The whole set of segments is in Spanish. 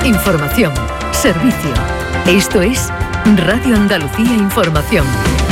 Información, servicio. Esto es Radio Andalucía Información.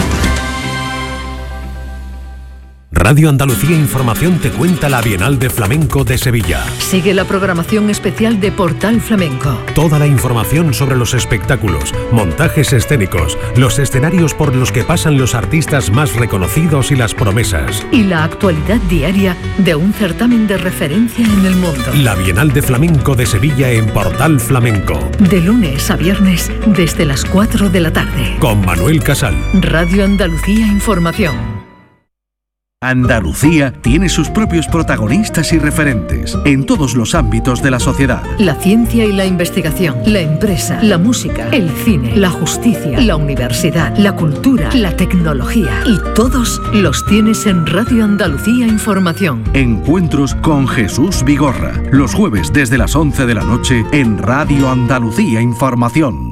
Radio Andalucía Información te cuenta la Bienal de Flamenco de Sevilla. Sigue la programación especial de Portal Flamenco. Toda la información sobre los espectáculos, montajes escénicos, los escenarios por los que pasan los artistas más reconocidos y las promesas. Y la actualidad diaria de un certamen de referencia en el mundo. La Bienal de Flamenco de Sevilla en Portal Flamenco. De lunes a viernes desde las 4 de la tarde. Con Manuel Casal. Radio Andalucía Información. Andalucía tiene sus propios protagonistas y referentes en todos los ámbitos de la sociedad. La ciencia y la investigación, la empresa, la música, el cine, la justicia, la universidad, la cultura, la tecnología. Y todos los tienes en Radio Andalucía Información. Encuentros con Jesús Vigorra, los jueves desde las 11 de la noche en Radio Andalucía Información.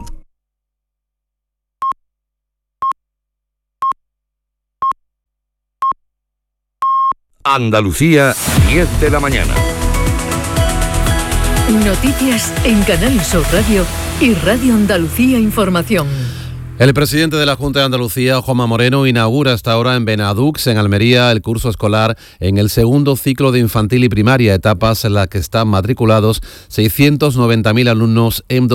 Andalucía, 10 de la mañana. Noticias en Canal Sur Radio y Radio Andalucía Información. El presidente de la Junta de Andalucía, Juanma Moreno, inaugura hasta ahora en Benadux, en Almería, el curso escolar en el segundo ciclo de infantil y primaria, etapas en las que están matriculados 690.000 alumnos en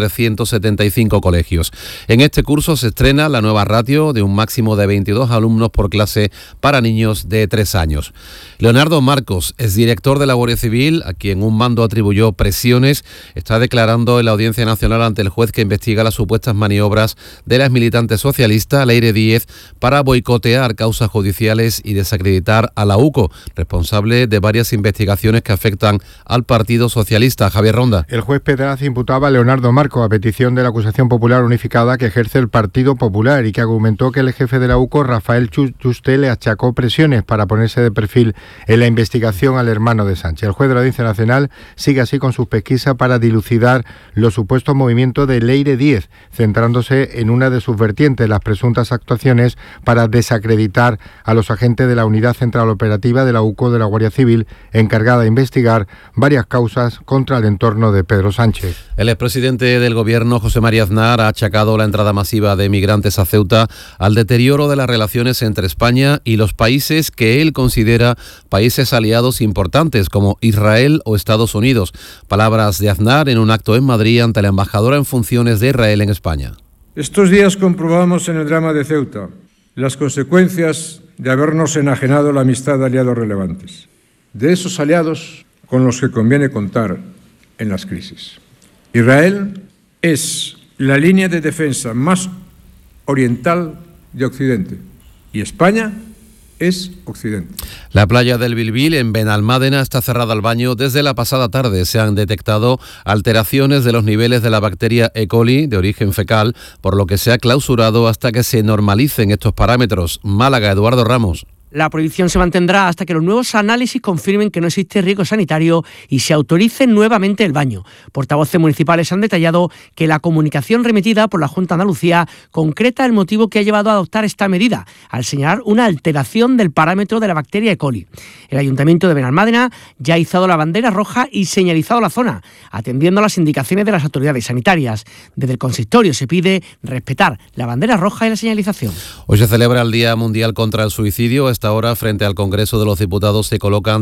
2.375 colegios. En este curso se estrena la nueva ratio de un máximo de 22 alumnos por clase para niños de 3 años. Leonardo Marcos, exdirector de la Guardia Civil, a quien un mando atribuyó presiones, está declarando en la Audiencia Nacional ante el juez que investiga las supuestas maniobras de la exmilitante socialista Leire Díez para boicotear causas judiciales y desacreditar a la UCO, responsable de varias investigaciones que afectan al Partido Socialista. Javier Ronda. El juez Pedraz imputaba a Leonardo Marcos a petición de la acusación popular unificada que ejerce el Partido Popular y que argumentó que el jefe de la UCO, Rafael Juste, le achacó presiones para ponerse de perfil en la investigación al hermano de Sánchez. El juez de la Audiencia Nacional sigue así con sus pesquisas para dilucidar los supuestos movimientos de Leire Díez, centrándose en una de sus vertientes, las presuntas actuaciones para desacreditar a los agentes de la Unidad Central Operativa de la UCO de la Guardia Civil, encargada de investigar varias causas contra el entorno de Pedro Sánchez. El expresidente del Gobierno, José María Aznar, ha achacado la entrada masiva de migrantes a Ceuta al deterioro de las relaciones entre España y los países que él considera países aliados importantes, como Israel o Estados Unidos. Palabras de Aznar en un acto en Madrid ante la embajadora en funciones de Israel en España. Estos días comprobamos en el drama de Ceuta las consecuencias de habernos enajenado la amistad de aliados relevantes, de esos aliados con los que conviene contar en las crisis. Israel es la línea de defensa más oriental de Occidente y España es Occidente. La playa del Bilbil, en Benalmádena, está cerrada al baño desde la pasada tarde. Se han detectado alteraciones de los niveles de la bacteria E. coli de origen fecal, por lo que se ha clausurado hasta que se normalicen estos parámetros. Málaga, Eduardo Ramos. La prohibición se mantendrá hasta que los nuevos análisis confirmen que no existe riesgo sanitario y se autorice nuevamente el baño. Portavoces municipales han detallado que la comunicación remitida por la Junta de Andalucía concreta el motivo que ha llevado a adoptar esta medida, al señalar una alteración del parámetro de la bacteria E. coli. El Ayuntamiento de Benalmádena ya ha izado la bandera roja y señalizado la zona, atendiendo a las indicaciones de las autoridades sanitarias. Desde el consistorio se pide respetar la bandera roja y la señalización. Hoy se celebra el Día Mundial contra el Suicidio. Esta hora, frente al Congreso de los Diputados, se colocan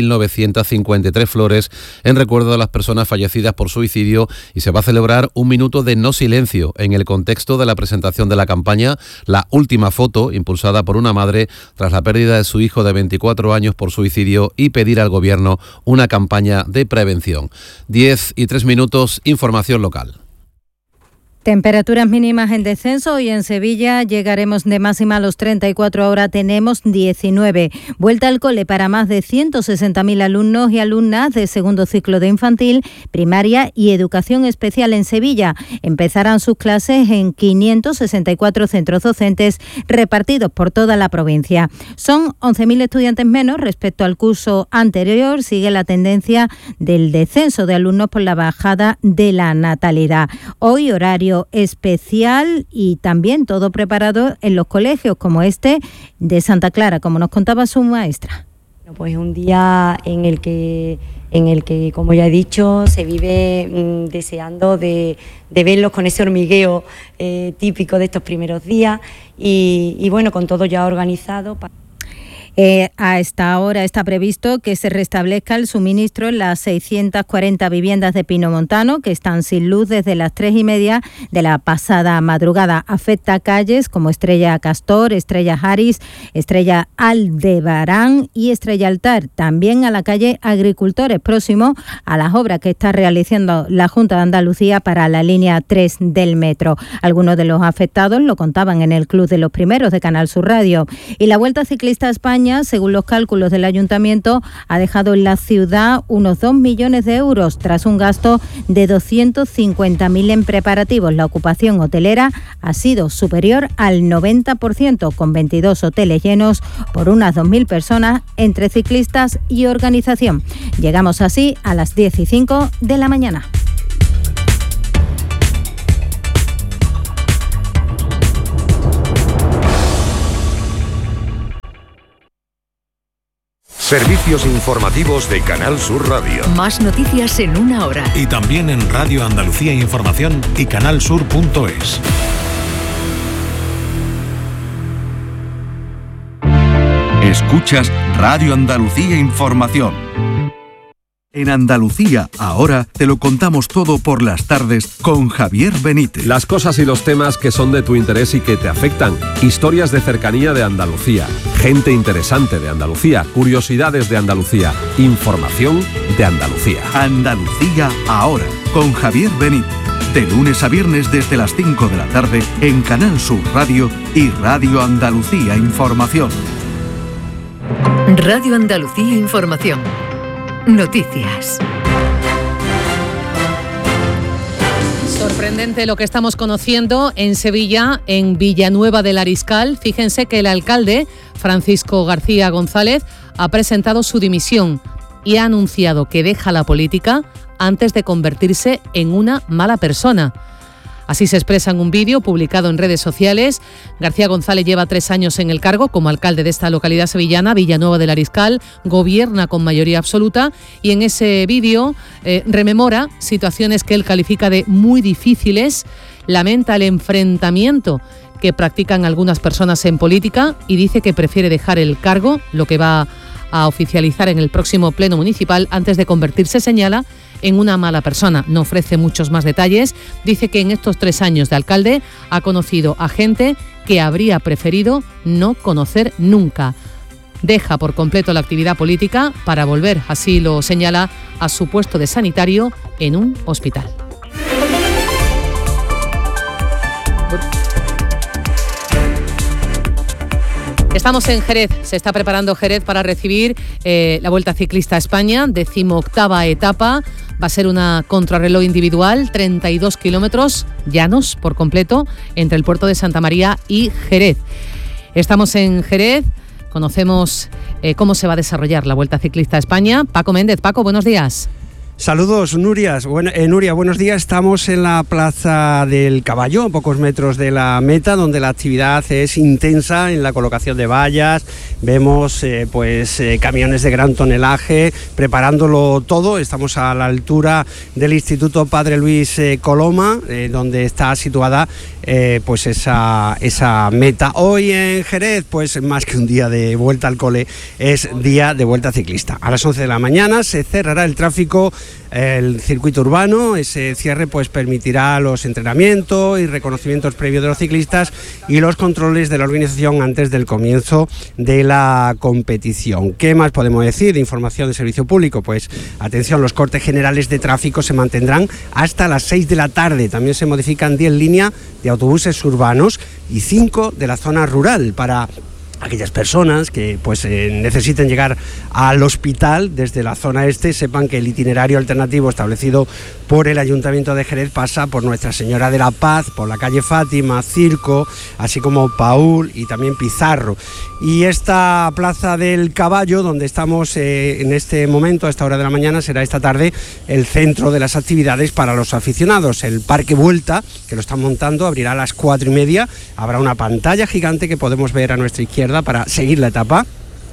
3.953 flores en recuerdo de las personas fallecidas por suicidio y se va a celebrar un minuto de no silencio en el contexto de la presentación de la campaña La Última Foto, impulsada por una madre tras la pérdida de su hijo de 24 años por suicidio, y pedir al Gobierno una campaña de prevención. 10:03, información local. Temperaturas mínimas en descenso. Hoy en Sevilla llegaremos de máxima a los 34, ahora tenemos 19. Vuelta al cole para más de 160.000 alumnos y alumnas de segundo ciclo de infantil, primaria y educación especial en Sevilla. Empezarán sus clases en 564 centros docentes repartidos por toda la provincia. Son 11.000 estudiantes menos respecto al curso anterior. Sigue la tendencia del descenso de alumnos por la bajada de la natalidad. Hoy horario especial y también todo preparado en los colegios como este de Santa Clara, como nos contaba su maestra. Pues un día en el que, como ya he dicho, se vive deseando de verlos con ese hormigueo típico de estos primeros días y bueno, con todo ya organizado. A esta hora está previsto que se restablezca el suministro en las 640 viviendas de Pino Montano que están sin luz desde las 3:30 de la pasada madrugada. Afecta a calles como Estrella Castor, Estrella Harris, Estrella Aldebarán y Estrella Altar. También a la calle Agricultores, próximo a las obras que está realizando la Junta de Andalucía para la línea 3 del metro. Algunos de los afectados lo contaban en el Club de los Primeros de Canal Sur Radio. Y la Vuelta Ciclista a España, según los cálculos del Ayuntamiento, ha dejado en la ciudad unos 2 millones de euros tras un gasto de 250.000 en preparativos. La ocupación hotelera ha sido superior al 90%, con 22 hoteles llenos por unas 2.000 personas entre ciclistas y organización. Llegamos así a las 10:05 de la mañana. Servicios informativos de Canal Sur Radio. Más noticias en una hora. Y también en Radio Andalucía Información y canalsur.es. Escuchas Radio Andalucía Información. En Andalucía, ahora te lo contamos todo por las tardes con Javier Benítez. Las cosas y los temas que son de tu interés y que te afectan. Historias de cercanía de Andalucía. Gente interesante de Andalucía. Curiosidades de Andalucía. Información de Andalucía. Andalucía, ahora, con Javier Benítez. De lunes a viernes desde las 5 de la tarde en Canal Sur Radio y Radio Andalucía Información. Radio Andalucía Información. Noticias. Sorprendente lo que estamos conociendo en Sevilla, en Villanueva del Ariscal. Fíjense que el alcalde, Francisco García González, ha presentado su dimisión y ha anunciado que deja la política antes de convertirse en una mala persona. Así se expresa en un vídeo publicado en redes sociales. García González lleva 3 años en el cargo como alcalde de esta localidad sevillana, Villanueva del Ariscal, gobierna con mayoría absoluta y en ese vídeo rememora situaciones que él califica de muy difíciles, lamenta el enfrentamiento que practican algunas personas en política y dice que prefiere dejar el cargo, lo que va a oficializar en el próximo pleno municipal, antes de convertirse, señala, en una mala persona. No ofrece muchos más detalles. Dice que en estos 3 años de alcalde ha conocido a gente que habría preferido no conocer nunca. Deja por completo la actividad política para volver, así lo señala, a su puesto de sanitario en un hospital. Estamos en Jerez, se está preparando Jerez para recibir la Vuelta Ciclista a España, 18ª etapa. Va a ser una contrarreloj individual, 32 kilómetros llanos por completo, entre el puerto de Santa María y Jerez. Estamos en Jerez, conocemos cómo se va a desarrollar la Vuelta Ciclista a España. Paco Méndez. Paco, buenos días. Saludos, Nuria, buenos días. Estamos en la Plaza del Caballo, a pocos metros de la meta, donde la actividad es intensa en la colocación de vallas. Vemos camiones de gran tonelaje, preparándolo todo. Estamos a la altura del Instituto Padre Luis Coloma, donde está situada esa meta. Hoy en Jerez, pues más que un día de vuelta al cole, es día de vuelta ciclista. A las 11 de la mañana se cerrará el tráfico, el circuito urbano. Ese cierre pues permitirá los entrenamientos y reconocimientos previos de los ciclistas y los controles de la organización antes del comienzo de la competición. ¿Qué más podemos decir de información de servicio público? Pues atención, los cortes generales de tráfico se mantendrán hasta las 6 de la tarde. También se modifican 10 líneas de autobuses urbanos y 5 de la zona rural para aquellas personas que necesiten llegar al hospital desde la zona este. Sepan que el itinerario alternativo establecido por el Ayuntamiento de Jerez pasa por Nuestra Señora de la Paz, por la calle Fátima, Circo, así como Paúl y también Pizarro. Y esta Plaza del Caballo, donde estamos en este momento, a esta hora de la mañana, será esta tarde el centro de las actividades para los aficionados. El Parque Vuelta, que lo están montando, abrirá a las 4:30. Habrá una pantalla gigante que podemos ver a nuestra izquierda para seguir la etapa.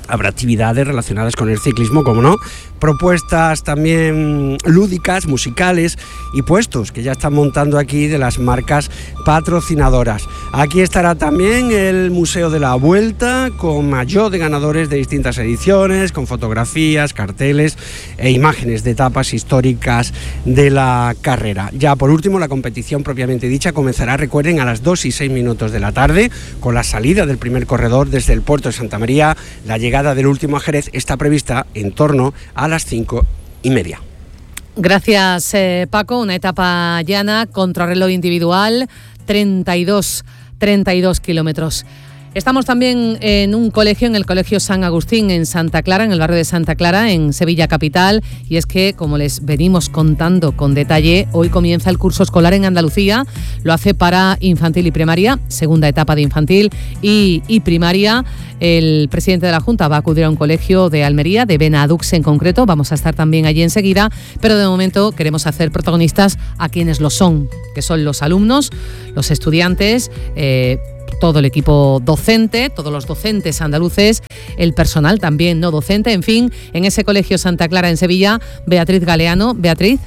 Habrá actividades relacionadas con el ciclismo, como no, propuestas también lúdicas, musicales y puestos que ya están montando aquí de las marcas patrocinadoras. Aquí estará también el Museo de la Vuelta con maillot de ganadores de distintas ediciones, con fotografías, carteles e imágenes de etapas históricas de la carrera. Ya por último, la competición propiamente dicha comenzará, recuerden, a las 2:06 de la tarde, con la salida del primer corredor desde el puerto de Santa María. La llegada del último a Jerez está prevista en torno a las 5:30. Gracias, Paco. Una etapa llana, contrarreloj individual, 32 kilómetros. Estamos también en un colegio, en el Colegio San Agustín, en Santa Clara, en el barrio de Santa Clara, en Sevilla capital. Y es que, como les venimos contando con detalle, hoy comienza el curso escolar en Andalucía. Lo hace para infantil y primaria, segunda etapa de infantil y primaria. El presidente de la Junta va a acudir a un colegio de Almería, de Benadux en concreto. Vamos a estar también allí enseguida, pero de momento queremos hacer protagonistas a quienes lo son, que son los alumnos, los estudiantes, todo el equipo docente, todos los docentes andaluces, el personal también no docente, en fin, en ese colegio Santa Clara en Sevilla, Beatriz Galeano. Beatriz.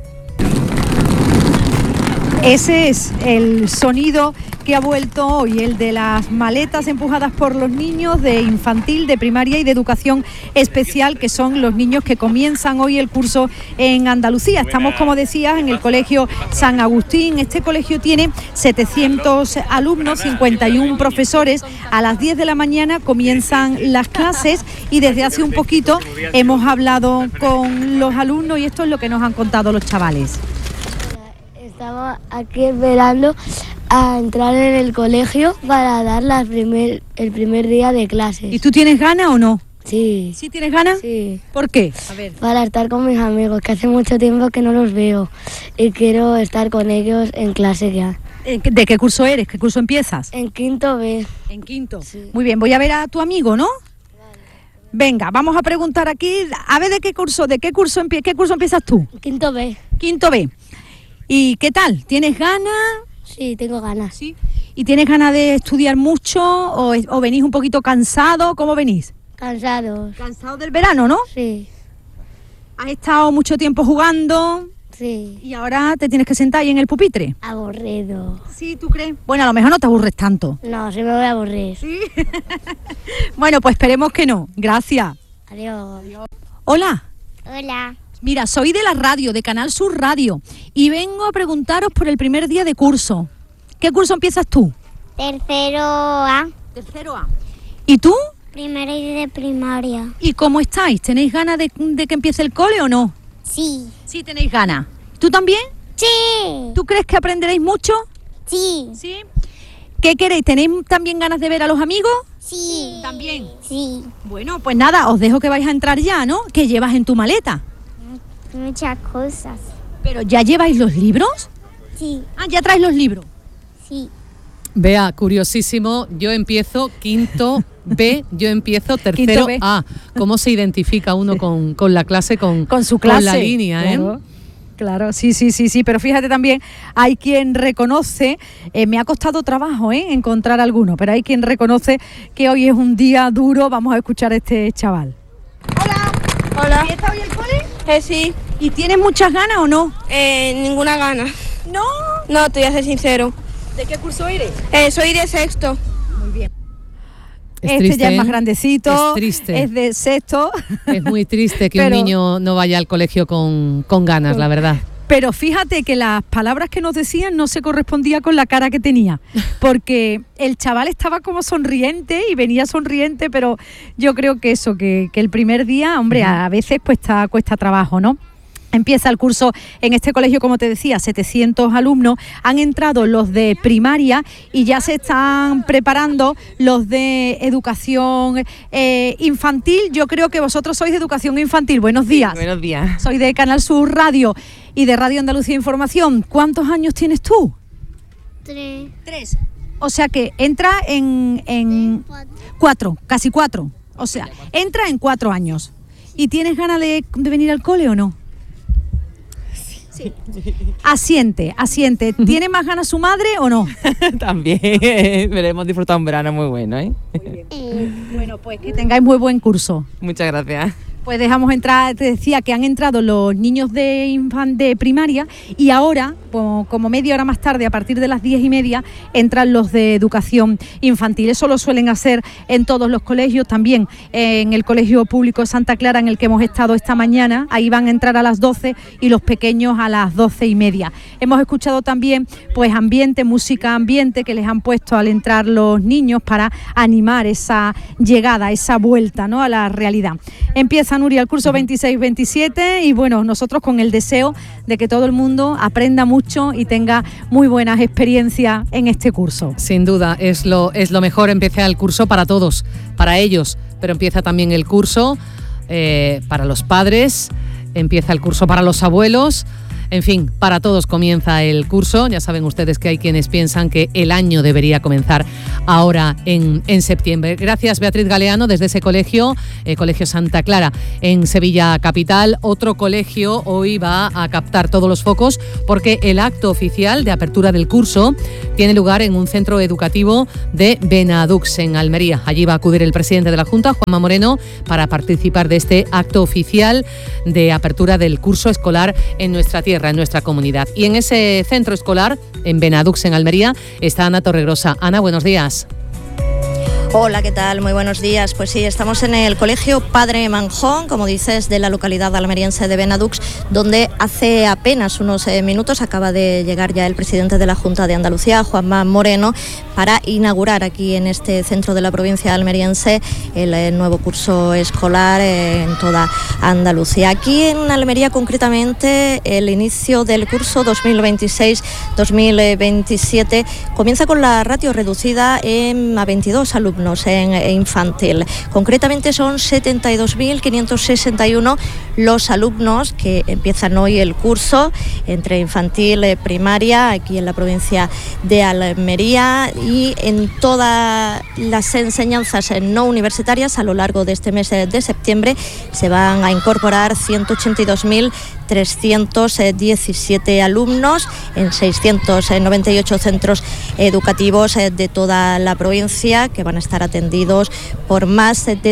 Ese es el sonido que ha vuelto hoy, el de las maletas empujadas por los niños de infantil, de primaria y de educación especial, que son los niños que comienzan hoy el curso en Andalucía. Estamos, como decías, en el Colegio San Agustín. Este colegio tiene 700 alumnos, 51 profesores. A las 10 de la mañana comienzan las clases y desde hace un poquito hemos hablado con los alumnos y esto es lo que nos han contado los chavales. Estaba aquí esperando a entrar en el colegio para dar el primer día de clases. ¿Y tú tienes ganas o no? Sí. ¿Sí tienes ganas? Sí. ¿Por qué? A ver. Para estar con mis amigos, que hace mucho tiempo que no los veo y quiero estar con ellos en clase ya. ¿De qué curso eres? ¿Qué curso empiezas? En quinto B. ¿En quinto? Sí. Muy bien, voy a ver a tu amigo, ¿no? Vale. Venga, vamos a preguntar aquí, a ver qué curso empiezas tú. Quinto B. Quinto B. ¿Y qué tal? ¿Tienes ganas? Sí, tengo ganas. ¿Sí? ¿Y tienes ganas de estudiar mucho o venís un poquito cansado? ¿Cómo venís? Cansados. ¿Cansados del verano, no? Sí. ¿Has estado mucho tiempo jugando? Sí. ¿Y ahora te tienes que sentar ahí en el pupitre? Aburrido. ¿Sí, tú crees? Bueno, a lo mejor no te aburres tanto. No, sí me voy a aburrir. ¿Sí? Bueno, pues esperemos que no. Gracias. Adiós. Hola. Hola. Mira, soy de la radio, de Canal Sur Radio, y vengo a preguntaros por el primer día de curso. ¿Qué curso empiezas tú? Tercero A. Tercero A. ¿Y tú? Primero y de primaria. ¿Y cómo estáis? ¿Tenéis ganas de que empiece el cole o no? Sí. Sí, tenéis ganas. ¿Tú también? Sí. ¿Tú crees que aprenderéis mucho? Sí. ¿Sí? ¿Qué queréis? ¿Tenéis también ganas de ver a los amigos? Sí. ¿También? Sí. Bueno, pues nada, os dejo que vais a entrar ya, ¿no? ¿Qué llevas en tu maleta? Muchas cosas. ¿Pero ya lleváis los libros? Sí. Ah, ¿ya traes los libros? Sí. Vea, curiosísimo, yo empiezo quinto B, yo empiezo tercero A. ¿Cómo se identifica uno con la clase, con su clase? Con la línea, claro. Claro, sí, pero fíjate también, hay quien reconoce, me ha costado trabajo encontrar alguno, pero hay quien reconoce que hoy es un día duro. Vamos a escuchar a este chaval. Hola. ¿Empieza hoy el cole? Sí. ¿Y tienes muchas ganas o no? Ninguna gana. ¿No? No, te voy a ser sincero. ¿De qué curso eres? Soy de sexto. Muy bien. Es triste, ya es más grandecito, es triste. Es de sexto. Es muy triste que un niño no vaya al colegio con ganas, la verdad. Pero fíjate que las palabras que nos decían no se correspondían con la cara que tenía, porque el chaval estaba como sonriente y venía sonriente, pero yo creo que eso, que el primer día, hombre, a veces cuesta trabajo, ¿no? Empieza el curso en este colegio, como te decía, 700 alumnos. Han entrado los de primaria y ya se están preparando los de educación infantil. Yo creo que vosotros sois de educación infantil. Buenos días. Sí, buenos días. Soy de Canal Sur Radio y de Radio Andalucía Información. ¿Cuántos años tienes tú? 3. 3. O sea que entra en 4, casi 4. O sea, entra en 4 años. ¿Y tienes ganas de venir al cole o no? Sí. Asiente. ¿Tiene más ganas su madre o no? También, pero hemos disfrutado un verano muy bueno, ¿eh? Muy bien. Bueno, pues que tengáis muy buen curso. Muchas gracias. Pues dejamos entrar, te decía que han entrado los niños de primaria y ahora, como media hora más tarde, a partir de las 10:30, entran los de educación infantil. Eso lo suelen hacer en todos los colegios, también en el Colegio Público Santa Clara, en el que hemos estado esta mañana. Ahí van a entrar a las 12 y los pequeños a las 12:30. Hemos escuchado también pues música ambiente que les han puesto al entrar los niños para animar esa llegada, esa vuelta, ¿no?, a la realidad. Empieza, Nuria, el curso 26-27 y bueno, nosotros con el deseo de que todo el mundo aprenda mucho y tenga muy buenas experiencias en este curso. Sin duda, es lo mejor. Empieza el curso para todos, para ellos, pero empieza también el curso para los padres, empieza el curso para los abuelos. En fin, para todos comienza el curso. Ya saben ustedes que hay quienes piensan que el año debería comenzar ahora en septiembre. Gracias, Beatriz Galeano, desde ese colegio, Colegio Santa Clara, en Sevilla capital. Otro colegio hoy va a captar todos los focos porque el acto oficial de apertura del curso tiene lugar en un centro educativo de Benadux, en Almería. Allí va a acudir el presidente de la Junta, Juanma Moreno, para participar de este acto oficial de apertura del curso escolar en nuestra tierra, en nuestra comunidad. Y en ese centro escolar, en Benadux, en Almería, está Ana Torregrosa. Ana, buenos días. Hola, ¿qué tal? Muy buenos días. Pues sí, estamos en el Colegio Padre Manjón, como dices, de la localidad almeriense de Benadux, donde hace apenas unos minutos acaba de llegar ya el presidente de la Junta de Andalucía, Juanma Moreno, para inaugurar aquí en este centro de la provincia almeriense el nuevo curso escolar en toda Andalucía. Aquí en Almería, concretamente, el inicio del curso 2026-2027 comienza con la ratio reducida a 22 alumnos en infantil. Concretamente son 72.561 los alumnos que empiezan hoy el curso entre infantil y primaria aquí en la provincia de Almería, y en todas las enseñanzas no universitarias a lo largo de este mes de septiembre se van a incorporar 182.317 alumnos en 698 centros educativos de toda la provincia, que van a estar atendidos por más de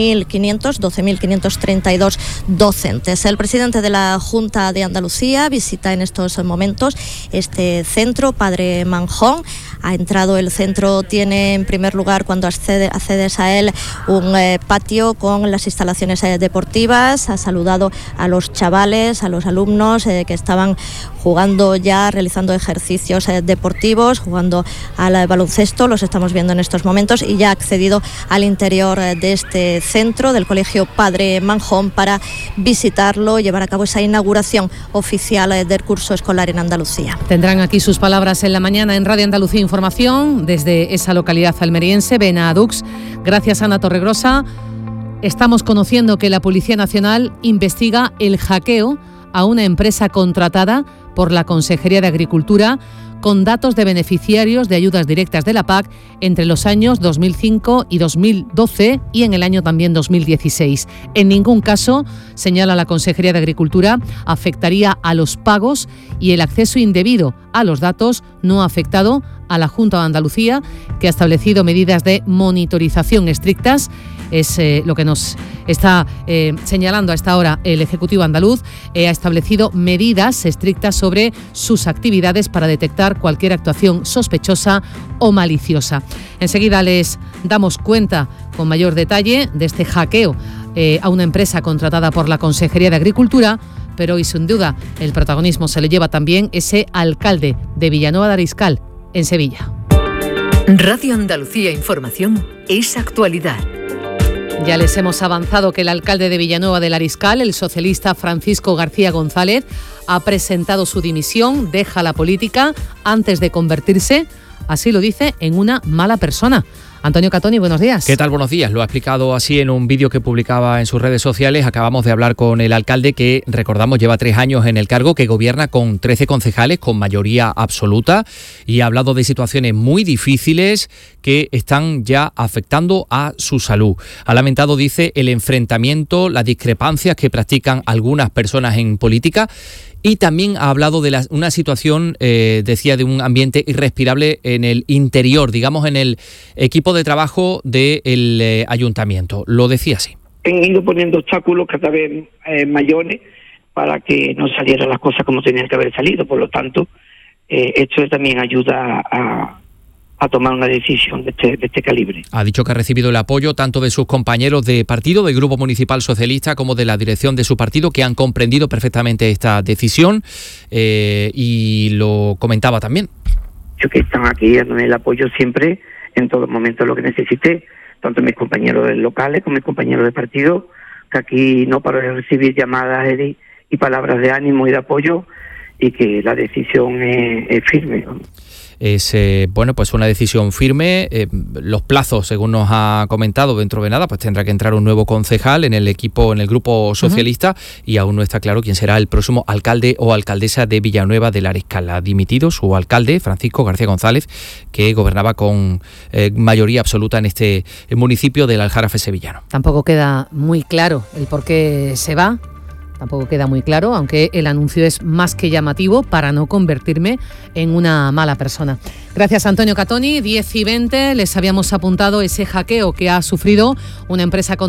12.532 docentes. El presidente de la Junta de Andalucía visita en estos momentos este centro, Padre Manjón. Ha entrado el centro, tiene en primer lugar, cuando accedes a él, un patio con las instalaciones deportivas. Ha saludado a los chavales, a los alumnos que estaban jugando ya, realizando ejercicios deportivos, jugando al baloncesto, los estamos viendo en estos momentos, y ya ha accedido al interior de este centro del Colegio Padre Manjón para visitarlo, llevar a cabo esa inauguración oficial del curso escolar en Andalucía. Tendrán aquí sus palabras en la mañana en Radio Andalucía Información desde esa localidad almeriense, Benadux. Gracias, Ana Torregrosa. Estamos conociendo que la Policía Nacional investiga el hackeo a una empresa contratada por la Consejería de Agricultura con datos de beneficiarios de ayudas directas de la PAC entre los años 2005 y 2012 y en el año también 2016. En ningún caso, señala la Consejería de Agricultura, afectaría a los pagos, y el acceso indebido a los datos no ha afectado a la Junta de Andalucía, que ha establecido medidas de monitorización estrictas. Es lo que nos está señalando a esta hora el Ejecutivo andaluz. Ha establecido medidas estrictas sobre sus actividades para detectar cualquier actuación sospechosa o maliciosa. Enseguida les damos cuenta con mayor detalle de este hackeo a una empresa contratada por la Consejería de Agricultura, pero hoy sin duda el protagonismo se le lleva también ese alcalde de Villanueva de Ariscal, en Sevilla. Radio Andalucía Información es actualidad. Ya les hemos avanzado que el alcalde de Villanueva del Ariscal, el socialista Francisco García González, ha presentado su dimisión, deja la política antes de convertirse, así lo dice, en una mala persona. Antonio Catoni, buenos días. ¿Qué tal? Buenos días. Lo ha explicado así en un vídeo que publicaba en sus redes sociales. Acabamos de hablar con el alcalde que, recordamos, lleva 3 años en el cargo, que gobierna con 13 concejales con mayoría absoluta, y ha hablado de situaciones muy difíciles que están ya afectando a su salud. Ha lamentado, dice, el enfrentamiento, las discrepancias que practican algunas personas en política, Y también ha hablado de una situación, decía, de un ambiente irrespirable en el interior, digamos, en el equipo de trabajo del ayuntamiento. Lo decía así. Han ido poniendo obstáculos cada vez mayores para que no salieran las cosas como tenían que haber salido. Por lo tanto, esto también ayuda a tomar una decisión de este calibre. Ha dicho que ha recibido el apoyo tanto de sus compañeros de partido, del Grupo Municipal Socialista, como de la dirección de su partido, que han comprendido perfectamente esta decisión, y lo comentaba también. Yo que están aquí dándome el apoyo siempre, en todo momento lo que necesite, tanto mis compañeros locales como mis compañeros de partido, que aquí no paro de recibir llamadas y palabras de ánimo y de apoyo, y que la decisión es firme, ¿no? Es pues una decisión firme. Los plazos, según nos ha comentado, dentro de nada, pues tendrá que entrar un nuevo concejal en el equipo, en el Grupo Socialista, y aún no está claro quién será el próximo alcalde o alcaldesa de Villanueva del Ariscal. Ha dimitido su alcalde, Francisco García González, que gobernaba con mayoría absoluta en este municipio del Aljarafe sevillano. Tampoco queda muy claro el por qué se va. Tampoco queda muy claro, aunque el anuncio es más que llamativo para no convertirme en una mala persona. Gracias, Antonio Catoni. 10:20, les habíamos apuntado ese hackeo que ha sufrido una empresa con